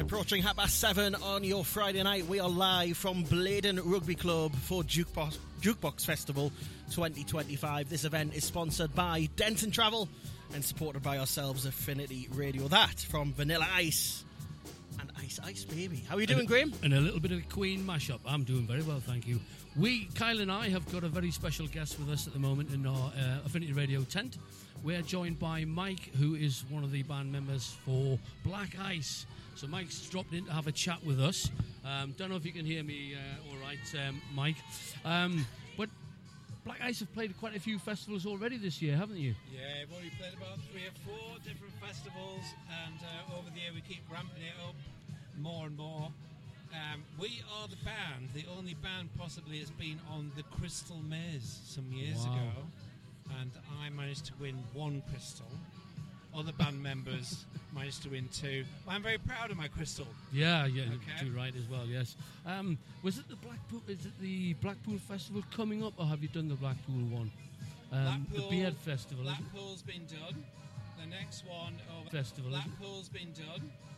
Approaching 7:30 on your Friday night, we are live from Bladen Rugby Club for Jukebox Festival 2025. This event is sponsored by Denton Travel and supported by ourselves, Affinity Radio. That from Vanilla Ice and Ice Ice Baby. How are you doing, Graham? And a little bit of a Queen mashup. I'm doing very well, thank you. Kyle and I have got a very special guest with us at the moment in our Affinity Radio tent. We're joined by Mike, who is one of the band members for Black Ice. So Mike's dropped in to have a chat with us. Don't know if you can hear me all right, Mike. But Black Ice have played quite a few festivals already this year, haven't you? Yeah, we've already played about 3 or 4 different festivals, and over the year we keep ramping it up more and more. We are the band, the only band possibly has been on the Crystal Maze some years ago, and I managed to win 1 crystal. Other band members managed to win 2. I'm very proud of my crystal. Yeah, Okay. you're right as well. Yes. Was it the Blackpool? Is it the Blackpool Festival coming up, or have you done the Blackpool one? The Beard Festival. Blackpool's been done. The next one over Festival. Blackpool's been done.